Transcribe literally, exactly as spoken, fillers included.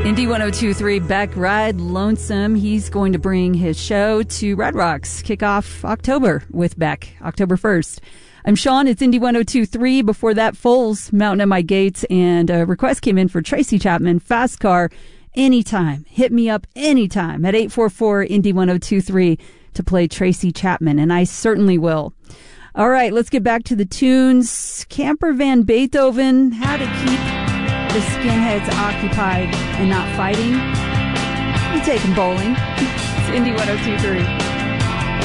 Indy one oh two three, Beck Ride Lonesome. He's going to bring his show to Red Rocks, kick off October with Beck, October first. I'm Sean, it's Indy one oh two three. Before that, Foles, Mountain at My Gates, and a request came in for Tracy Chapman, Fast Car, anytime. Hit me up anytime at eight four four, Indy one oh two three to play Tracy Chapman, and I certainly will. All right, let's get back to the tunes. Camper Van Beethoven, How to Keep the Skinheads Occupied and Not Fighting. You take them bowling. It's Indy one oh two three.